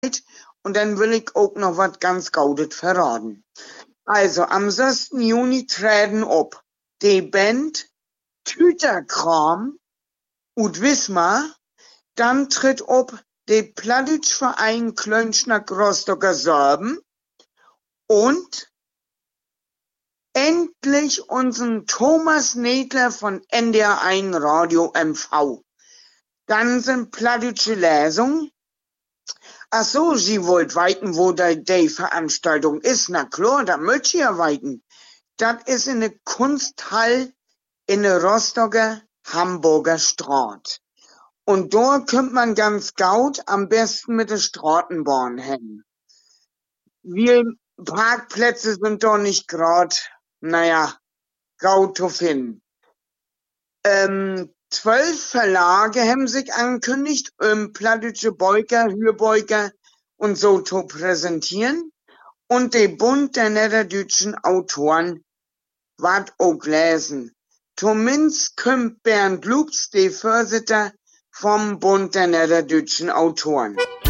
Und dann will ich auch noch was ganz Gaudet verraten. Also, am 6. Juni treten ob die Band Tüterkram und Wismar, dann tritt ob der Plattdeutsch-Verein Klönschnack Rostocker Sorben und endlich unseren Thomas Nedler von NDR1 Radio MV. Dann sind plattdeutsche Lesungen. Ach so, Sie wollt weiten, wo die Veranstaltung ist. Na klar, da möcht ihr ja weiten. Das ist in der Kunsthall in der Rostocker Hamburger Straße. Und dort kommt man ganz gaut, am besten mit der Straßenbahn hin. Wir Parkplätze sind doch nicht grad, naja, gaut zu finden. 12 Verlage haben sich angekündigt, plattdeutsche Beuker, Hürbeuker und so zu präsentieren. Und der Bund der niederdeutschen Autoren ward auch lesen. Zumindest kommt Bernd Lubs, der Vorsitter vom Bund der niederdeutschen Autoren.